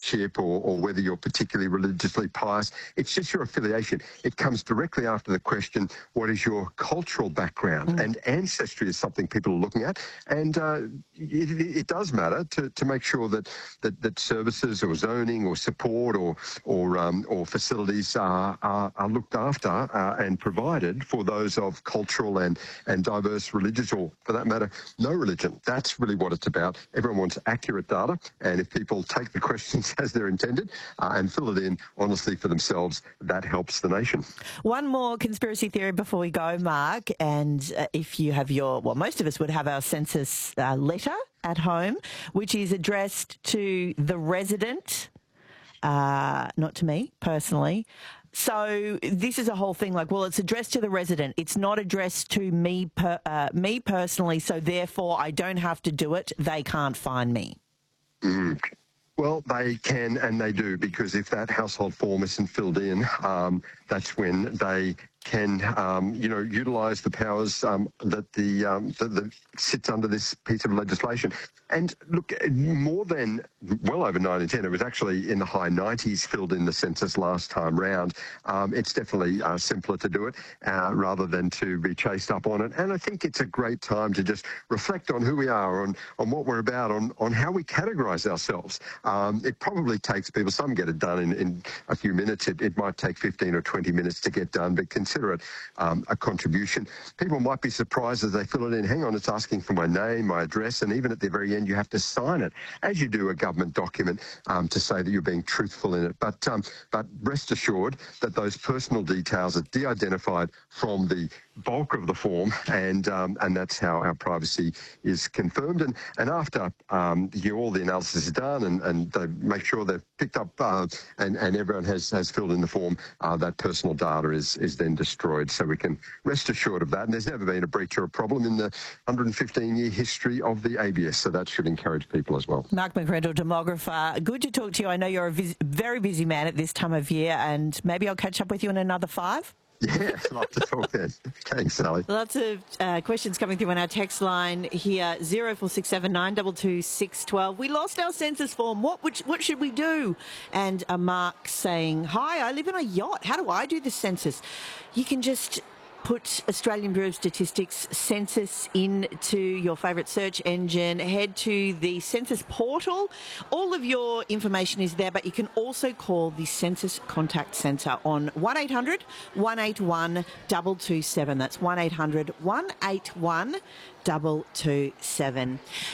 membership or whether you're particularly religiously pious. It's just your affiliation. It comes directly after the question, what is your cultural background? And ancestry is something people are looking at. And it does matter to make sure that services or zoning or support or facilities are looked after and provided for those of cultural and diverse religious, or for that matter, no religion. That's really what it's about. Everyone wants accurate data, and if people take the questions as they're intended and fill it in honestly for themselves, that helps the nation. One more conspiracy theory before we go, Mark, and if you have most of us would have our census letter at home, which is addressed to the resident, not to me personally. So this is a whole thing like, well, it's addressed to the resident. It's not addressed to me personally, so therefore I don't have to do it. They can't find me. Well, they can and they do, because if that household form isn't filled in, that's when they can, utilise the powers that sits under this piece of legislation. And look, well over 9 in 10, it was actually in the high 90s filled in the census last time round. It's definitely simpler to do it rather than to be chased up on it. And I think it's a great time to just reflect on who we are, on what we're about, on how we categorise ourselves. It probably takes people, some get it done in a few minutes. It might take 15 or 20 minutes to get done, but consider it a contribution. People might be surprised as they fill it in. Hang on, it's asking for my name, my address, and even at the very end you have to sign it, as you do a government document, to say that you're being truthful in it. But rest assured that those personal details are de-identified from the bulk of the form, and that's how our privacy is confirmed. And after all the analysis is done and they make sure they've picked up and everyone has filled in the form, that personal data is then destroyed. So we can rest assured of that. And there's never been a breach or a problem in the 115-year history of the ABS. So that should encourage people as well. Mark McCrindle, demographer. Good to talk to you. I know you're a very busy man at this time of year, and maybe I'll catch up with you in another 5. Yeah, love to talk then. Thanks, Sally. Lots of questions coming through on our text line here, 0467 922 612. We lost our census form. What should we do? And Mark saying, hi, I live in a yacht. How do I do the census? You can just put Australian Bureau of Statistics census into your favourite search engine. Head to the census portal. All of your information is there, but you can also call the Census Contact Centre on 1800 181 227. That's 1800 181 227.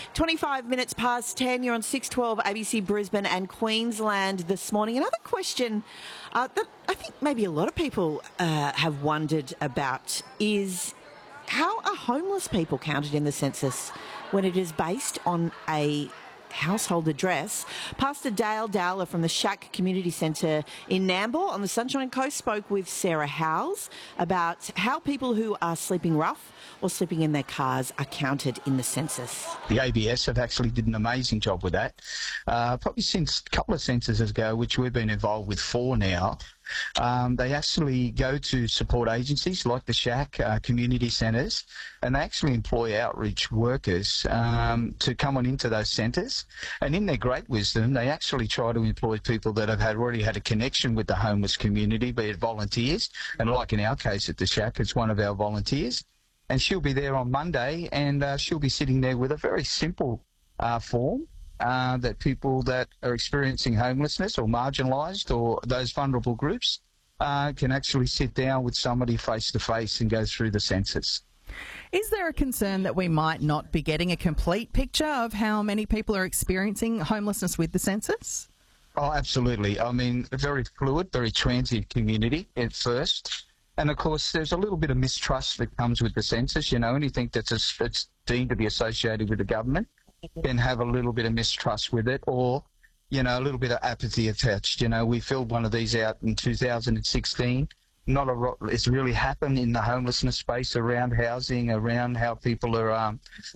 25 minutes past 10. You're on 612 ABC Brisbane and Queensland this morning. Another question that I think maybe a lot of people have wondered about is, how are homeless people counted in the census when it is based on a household address? Pastor Dale Dowler from the Shack Community Centre in Nambour on the Sunshine Coast spoke with Sarah Howes about how people who are sleeping rough or sleeping in their cars are counted in the census. The ABS have actually did an amazing job with that. Probably since a couple of censuses ago, which we've been involved with 4 now, they actually go to support agencies like the Shack, community centres, and they actually employ outreach workers to come on into those centres. And in their great wisdom, they actually try to employ people that have already had a connection with the homeless community, be it volunteers, and like in our case at the Shack, it's one of our volunteers. And she'll be there on Monday, and she'll be sitting there with a very simple form that people that are experiencing homelessness or marginalised or those vulnerable groups can actually sit down with somebody face-to-face and go through the census. Is there a concern that we might not be getting a complete picture of how many people are experiencing homelessness with the census? Oh, absolutely. I mean, a very fluid, very transient community at first. And, of course, there's a little bit of mistrust that comes with the census. You know, anything that's deemed to be associated with the government can have a little bit of mistrust with it, or, you know, a little bit of apathy attached. You know, we filled one of these out in 2016. It's really happened in the homelessness space, around housing, around how people are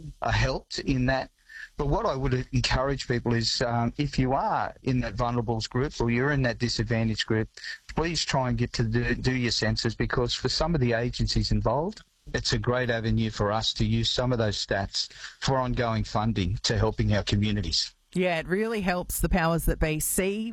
helped in that. But what I would encourage people is, if you are in that vulnerables group or you're in that disadvantaged group, please try and get to do your census, because for some of the agencies involved, it's a great avenue for us to use some of those stats for ongoing funding to helping our communities. Yeah, it really helps the powers that be see